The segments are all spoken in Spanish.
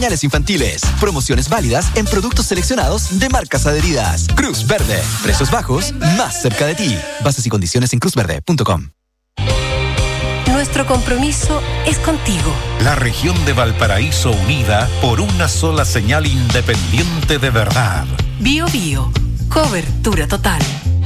Pañales infantiles. Promociones válidas en productos seleccionados de marcas adheridas. Cruz Verde. Precios bajos, más cerca de ti. Bases y condiciones en cruzverde.com. Nuestro compromiso es contigo. La región de Valparaíso unida por una sola señal independiente de verdad. Bio Bio. Cobertura total.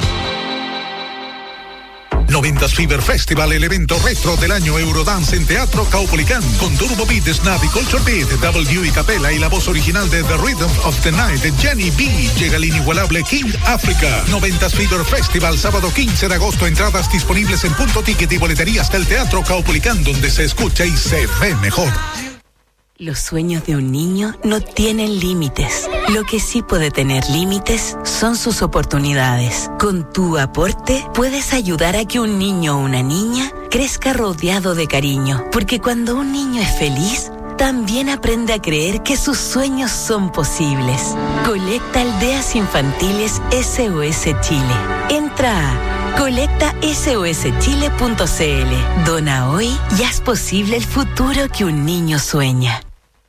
90s Fever Festival, el evento retro del año Eurodance en Teatro Caupolicán, con Turbo Beat, Snap y Culture Beat, W y Capella y la voz original de The Rhythm of the Night, Jenny B. Llega el inigualable King Africa. 90s Fever Festival, sábado 15 de agosto. Entradas disponibles en Punto Ticket y boleterías del Teatro Caupolicán, donde se escucha y se ve mejor. Los sueños de un niño no tienen límites. Lo que sí puede tener límites son sus oportunidades. Con tu aporte puedes ayudar a que un niño o una niña crezca rodeado de cariño. Porque cuando un niño es feliz, también aprende a creer que sus sueños son posibles. Colecta Aldeas Infantiles SOS Chile. Entra a colectasoschile.cl. Dona hoy y haz posible el futuro que un niño sueña.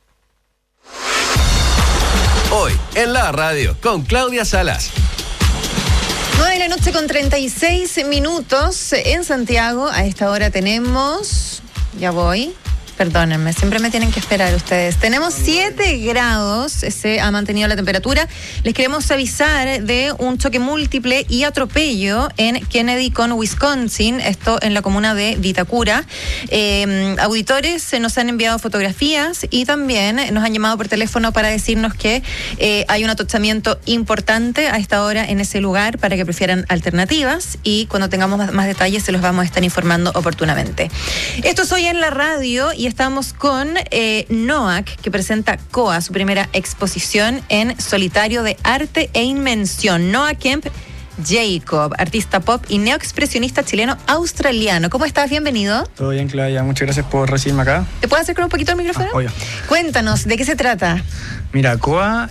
Hoy en la radio con Claudia Salas. 9:36 en Santiago. A esta hora tenemos... Ya voy. Perdónenme, siempre me tienen que esperar ustedes. Tenemos 7 grados, se ha mantenido la temperatura. Les queremos avisar de un choque múltiple y atropello en Kennedy con Wisconsin, esto en la comuna de Vitacura. Auditores nos han enviado fotografías y también nos han llamado por teléfono para decirnos que hay un atochamiento importante a esta hora en ese lugar para que prefieran alternativas, y cuando tengamos más detalles se los vamos a estar informando oportunamente. Esto es Hoy en la Radio y estamos con NOAC, que presenta COA, su primera exposición en solitario de arte e invención. Noah Kemp Jacob, artista pop y neoexpresionista chileno-australiano. ¿Cómo estás? Bienvenido. Todo bien, Claudia. Muchas gracias por recibirme acá. ¿Te puedo acercar un poquito el micrófono? Obvio. Cuéntanos, ¿de qué se trata? Mira, COA,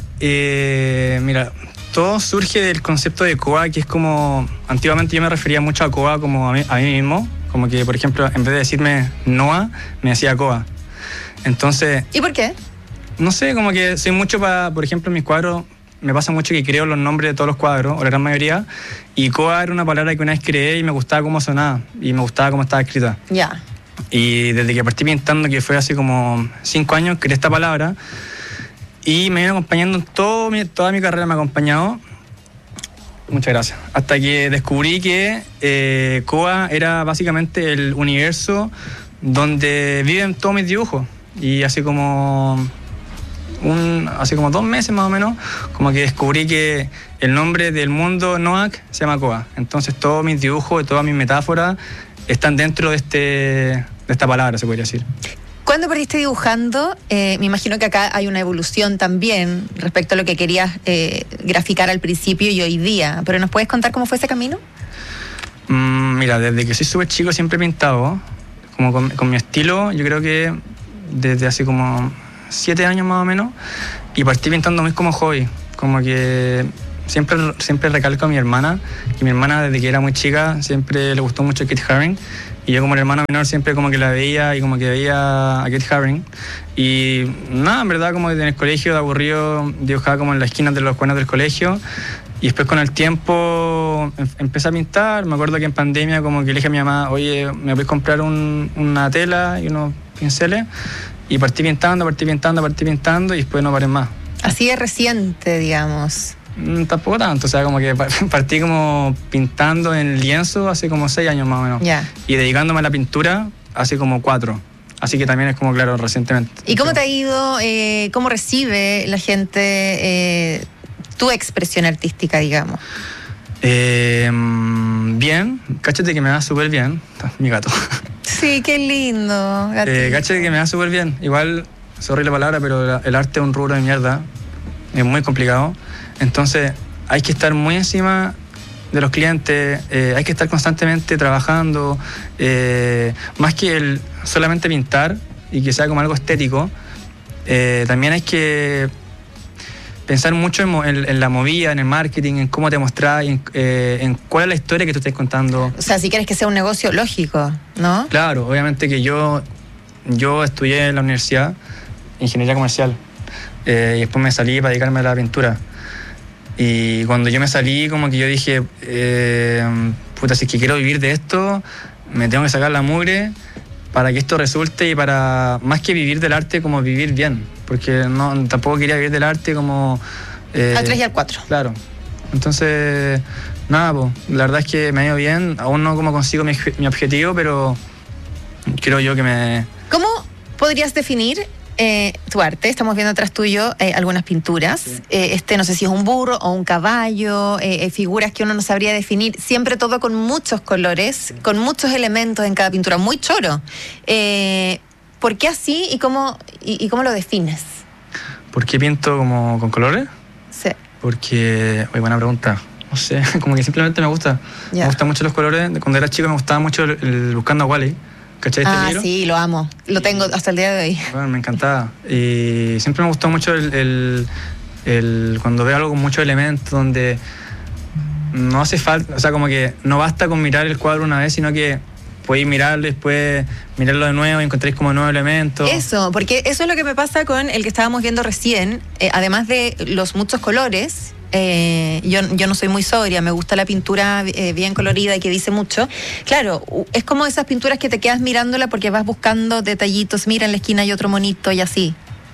todo surge del concepto de COA, que es como... Antiguamente yo me refería mucho a COA como a mí mismo. Como que, por ejemplo, en vez de decirme Noah, me decía COA. Entonces... ¿Y por qué? No sé, como que soy mucho para... Por ejemplo, en mis cuadros me pasa mucho que creo los nombres de todos los cuadros, o la gran mayoría, y COA era una palabra que una vez creé y me gustaba cómo sonaba, y me gustaba cómo estaba escrita. Ya. Y desde que partí pintando, que fue hace como 5 años, creé esta palabra, y me viene acompañando en toda mi carrera, me ha acompañado. Muchas gracias. Hasta que descubrí que COA era básicamente el universo donde viven todos mis dibujos. Y hace como 2 meses más o menos, como que descubrí que el nombre del mundo NOAC se llama COA. Entonces todos mis dibujos y todas mis metáforas están dentro de esta palabra, se podría decir. ¿Cuándo partiste dibujando? Me imagino que acá hay una evolución también respecto a lo que querías graficar al principio y hoy día. ¿Pero nos puedes contar cómo fue ese camino? Mira, desde que soy súper chico siempre he pintado, como con mi estilo, yo creo que desde hace como 7 años más o menos, y partí pintando muy como hobby. Como que siempre recalco a mi hermana, que mi hermana desde que era muy chica siempre le gustó mucho Kate Haring. Y yo como el hermano menor siempre como que la veía y como que veía a Kate Haring. Y nada, en verdad como en el colegio de aburrido dibujaba como en las esquinas de los cuadernos del colegio. Y después con el tiempo empecé a pintar. Me acuerdo que en pandemia como que le dije a mi mamá, oye, ¿me puedes comprar una tela y unos pinceles? Y partí pintando y después no paré más. Así de reciente, digamos. Tampoco tanto, o sea, como que partí como pintando en lienzo hace como 6 años más o menos. Yeah. Y dedicándome a la pintura hace como 4. Así que también es como, claro, recientemente. ¿Y cómo te ha ido? ¿Cómo recibe la gente tu expresión artística, digamos? Bien, cáchate que me da súper bien. Mi gato. Sí, qué lindo. Cáchate que me da súper bien. Igual, sorry la palabra, pero el arte es un rubro de mierda. Es muy complicado. Entonces hay que estar muy encima de los clientes, hay que estar constantemente trabajando, más que el solamente pintar y que sea como algo estético, también hay que pensar mucho en la movida, en el marketing, en cómo te mostrás, en cuál es la historia que tú estás contando. O sea, si quieres que sea un negocio lógico, ¿no? Claro, obviamente que yo estudié en la universidad, ingeniería comercial. y después me salí para dedicarme a la pintura. Y cuando yo me salí, como que yo dije, puta, si es que quiero vivir de esto, me tengo que sacar la mugre para que esto resulte y para, más que vivir del arte, como vivir bien. Porque no, tampoco quería vivir del arte como... al 3 y al 4. Claro. Entonces, nada, pues, la verdad es que me ha ido bien. Aún no como consigo mi objetivo, pero creo yo que me... ¿Cómo podrías definir tu arte? Estamos viendo atrás tuyo algunas pinturas. Sí. No sé si es un burro o un caballo, figuras que uno no sabría definir. Siempre todo con muchos colores, con muchos elementos en cada pintura. Muy choro. ¿Por qué así y cómo lo defines? ¿Por qué pinto como con colores? Sí. Porque, oye, buena pregunta. No sé, como que simplemente me gusta. Yeah. Me gustan mucho los colores. Cuando era chico me gustaba mucho el Buscando a Wally. ¿Cachai este libro? Sí, lo amo. Lo tengo hasta el día de hoy. Bueno, me encantaba. Y siempre me gustó mucho cuando veo algo con muchos elementos, donde no hace falta, o sea, como que no basta con mirar el cuadro una vez, sino que podéis mirarlo y después mirarlo de nuevo y encontréis como nuevos elementos. Eso, porque eso es lo que me pasa con el que estábamos viendo recién. Además de los muchos colores, yo no soy muy sobria, me gusta la pintura bien colorida y que dice mucho. Claro, es como esas pinturas que te quedas mirándola porque vas buscando detallitos. Mira, en la esquina hay otro monito y así.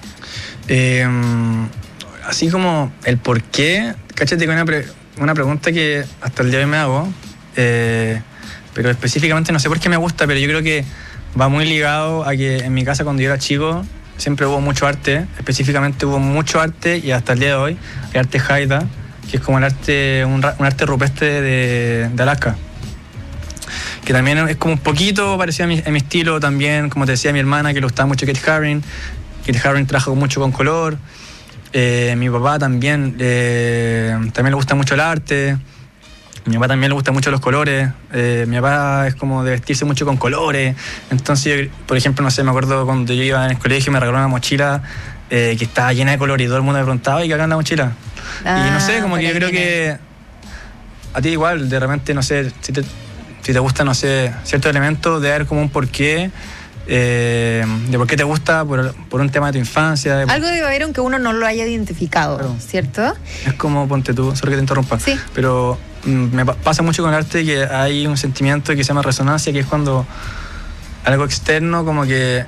Así como el por qué, cáchate con una pregunta que hasta el día de hoy me hago, pero específicamente no sé por qué me gusta, pero yo creo que va muy ligado a que en mi casa cuando yo era chico siempre hubo mucho arte, específicamente hubo mucho arte y hasta el día de hoy el arte Haida, que es como un arte rupestre de Alaska, que también es como un poquito parecido a mi estilo también, como te decía mi hermana que le gustaba mucho Kate Haring. Kate Haring trabaja mucho con color, mi papá también le gusta mucho el arte. Mi papá también le gustan mucho los colores. Mi papá es como de vestirse mucho con colores. Entonces, por ejemplo, no sé, me acuerdo cuando yo iba en el colegio me regaló una mochila que estaba llena de color y todo el mundo me preguntaba, ¿y qué acá en la mochila? Y no sé, como que yo creo que a ti igual, de repente, no sé, si te gusta, no sé, ciertos elementos, de ver como un porqué, de por qué te gusta, por un tema de tu infancia. Algo debe haber aunque uno no lo haya identificado, claro. ¿Cierto? Es como, ponte tú, solo que te interrumpa. Sí. Pero me pasa mucho con el arte que hay un sentimiento que se llama resonancia, que es cuando algo externo como que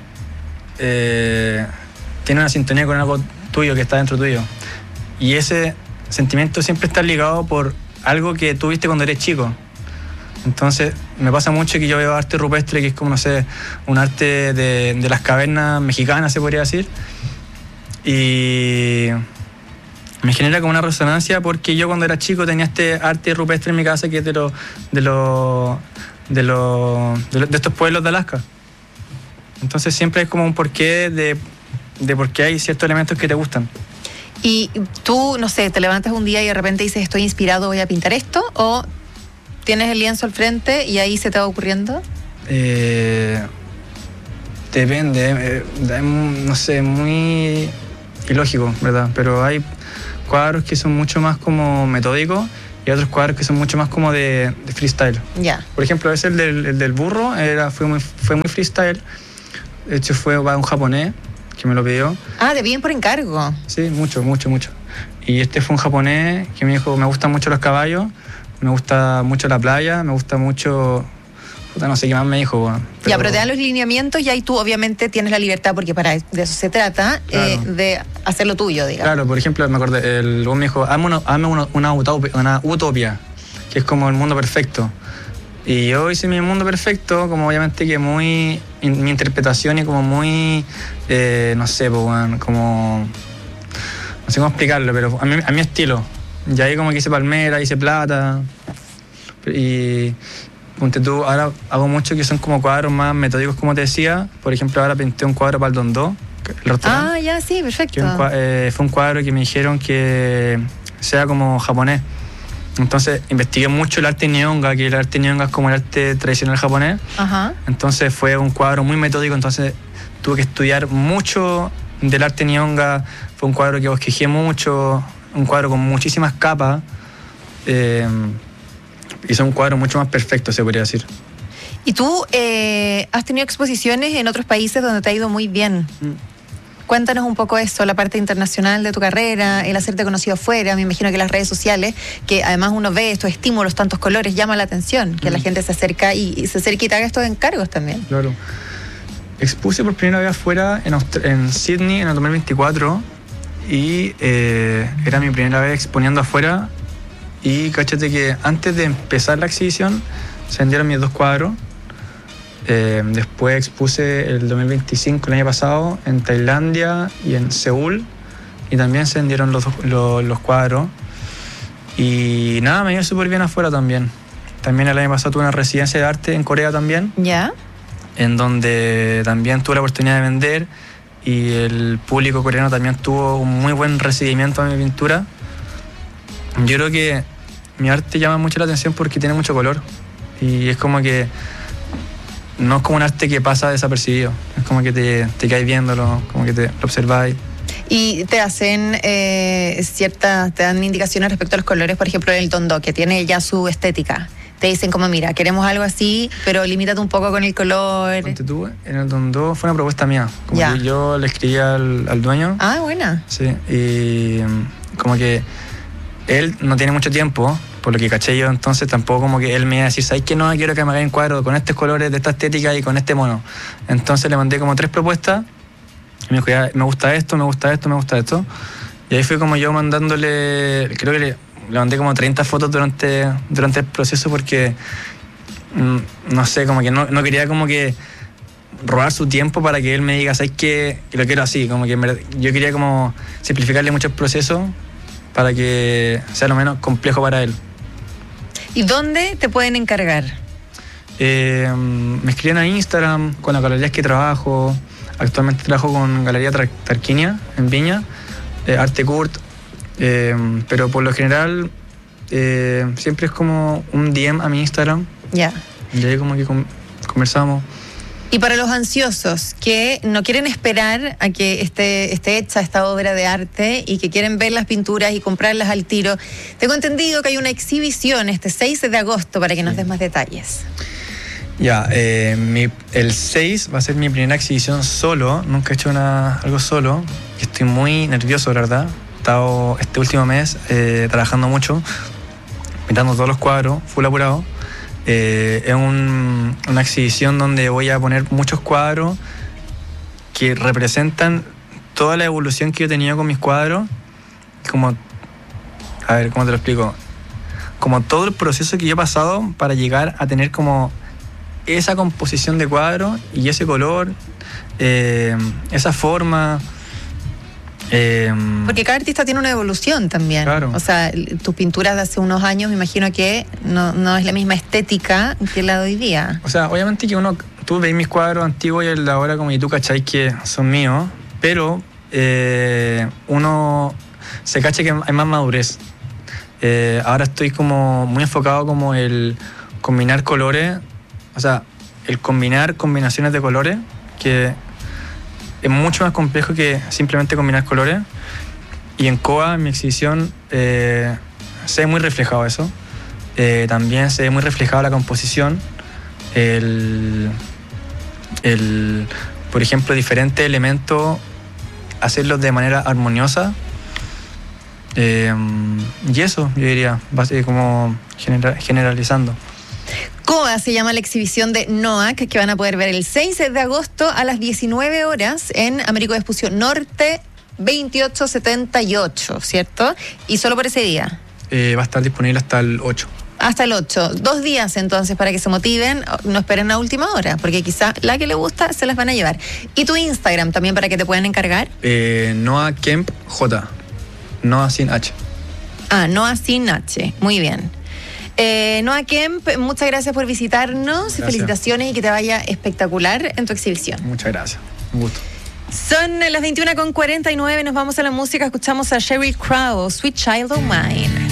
tiene una sintonía con algo tuyo que está dentro tuyo. Y ese sentimiento siempre está ligado por algo que tuviste cuando eres chico. Entonces me pasa mucho que yo veo arte rupestre, que es como, no sé, un arte de las cavernas mexicanas, se podría decir, y me genera como una resonancia porque yo cuando era chico tenía este arte rupestre en mi casa que es de estos pueblos de Alaska. Entonces siempre es como un porqué de por qué hay ciertos elementos que te gustan. Y tú, no sé, te levantas un día y de repente dices, estoy inspirado, voy a pintar esto, o tienes el lienzo al frente y ahí se te va ocurriendo. Depende, no sé, muy ilógico, ¿verdad? Pero hay cuadros que son mucho más como metódicos y otros cuadros que son mucho más como de freestyle. Ya. Yeah. Por ejemplo, ese el del burro fue muy freestyle. De hecho, fue un japonés que me lo pidió. Ah, de bien por encargo. Sí, mucho. Y este fue un japonés que me dijo, me gustan mucho los caballos, me gusta mucho la playa, me gusta mucho... Puta, no sé qué más me dijo, bueno, pero te dan los lineamientos y ahí tú obviamente tienes la libertad, porque de eso se trata, claro. De hacer lo tuyo, digamos. Claro, por ejemplo, me acordé, el me dijo, hazme una utopia, que es como el mundo perfecto. Y yo hice mi mundo perfecto, como obviamente que mi interpretación y como muy, no sé, pues, bueno, como, no sé cómo explicarlo, pero a mi estilo. Y ahí como que hice palmera, hice plata, y ponte tú, ahora hago mucho que son como cuadros más metódicos, como te decía. Por ejemplo, ahora pinté un cuadro para el Dondó, el restaurante. Ah, ya, sí, perfecto. Fue un cuadro que me dijeron que sea como japonés. Entonces investigué mucho el arte Nihonga, que el arte Nihonga es como el arte tradicional japonés. Ajá. Entonces fue un cuadro muy metódico, entonces tuve que estudiar mucho del arte Nihonga. Fue un cuadro que bosquejé mucho, un cuadro con muchísimas capas. Hizo un cuadro mucho más perfecto, se podría decir. ¿Y tú has tenido exposiciones en otros países donde te ha ido muy bien? Cuéntanos un poco eso, la parte internacional de tu carrera, el hacerte conocido afuera. Me imagino que las redes sociales, que además uno ve estos estímulos, tantos colores, llama la atención, que la gente se acerca y te haga estos encargos también. Claro. Expuse por primera vez afuera en Sydney en el 2024 y era mi primera vez exponiendo afuera y cáchate que antes de empezar la exhibición se vendieron mis 2 cuadros. Después expuse el 2025, el año pasado, en Tailandia y en Seúl y también se vendieron los cuadros y nada, me iba súper bien afuera también. También el año pasado tuve una residencia de arte en Corea también. ¿Ya? En donde también tuve la oportunidad de vender y el público coreano también tuvo un muy buen recibimiento a mi pintura. Yo creo que mi arte llama mucho la atención porque tiene mucho color y es como que no es como un arte que pasa desapercibido, es como que te caes viéndolo, como que lo observáis. Y te hacen te dan indicaciones respecto a los colores, por ejemplo, el Don Do, que tiene ya su estética. Te dicen como, mira, queremos algo así, pero limítate un poco con el color. Ponte tú, en el Don Do fue una propuesta mía. Como que yo le escribí al dueño. Ah, buena. Sí, y como que él no tiene mucho tiempo, por lo que caché yo, entonces tampoco como que él me iba a decir, ¿sabes qué? No, quiero que me hagan un cuadro con estos colores, de esta estética y con este mono. Entonces le mandé como 3 propuestas y me dijo, ya, me gusta esto, me gusta esto, me gusta esto. Y ahí fui como yo mandándole, creo que le mandé como 30 fotos durante el proceso porque, no sé, como que no quería como que robar su tiempo para que él me diga, ¿sabes qué? Que lo quiero así, como que yo quería como simplificarle mucho el proceso para que sea lo menos complejo para él. ¿Y dónde te pueden encargar? Me escriben a Instagram con las galerías que trabajo. Actualmente trabajo con Galería Tarquinia en Viña, Arte Kurt, pero por lo general siempre es como un DM a mi Instagram. Ya. Y ahí como que conversamos. Y para los ansiosos que no quieren esperar a que esté hecha esta obra de arte y que quieren ver las pinturas y comprarlas al tiro, tengo entendido que hay una exhibición este 6 de agosto para que nos des más detalles. Ya, el 6 va a ser mi primera exhibición solo, nunca he hecho algo solo, y estoy muy nervioso, la verdad. He estado este último mes trabajando mucho, pintando todos los cuadros, full apurado. Es una exhibición donde voy a poner muchos cuadros que representan toda la evolución que yo he tenido con mis cuadros, como, a ver, ¿cómo te lo explico? Como todo el proceso que yo he pasado para llegar a tener como esa composición de cuadro y ese color, esa forma. Porque cada artista tiene una evolución también. Claro. O sea, tus pinturas de hace unos años, me imagino que no es la misma estética que la de hoy día. O sea, obviamente que tú veis mis cuadros antiguos y el de ahora como y tú cacháis que son míos, pero uno se cacha que hay más madurez. Ahora estoy como muy enfocado como el combinar colores, o sea, el combinar combinaciones de colores, que es mucho más complejo que simplemente combinar colores. Y en COA, en mi exhibición, se ve muy reflejado eso. También se ve muy reflejado la composición. Por ejemplo, diferentes elementos, hacerlos de manera armoniosa. Y eso, yo diría, como generalizando. COA se llama la exhibición de NOAC, que van a poder ver el 6 de agosto a las 19 horas en Américo Vespucio Norte 2878, ¿cierto? Y solo por ese día. Va a estar disponible hasta el 8. Hasta el 8. 2 días entonces para que se motiven, no esperen a última hora, porque quizá la que le gusta se las van a llevar. Y tu Instagram también para que te puedan encargar. Noah Kemp J. Noah sin H. Noah sin H. Muy bien. Noah Kemp, muchas gracias por visitarnos. Gracias. Felicitaciones y que te vaya espectacular en tu exhibición. Muchas gracias. Un gusto. Son las 21:49, nos vamos a la música, escuchamos a Sheryl Crow, Sweet Child O' Mine.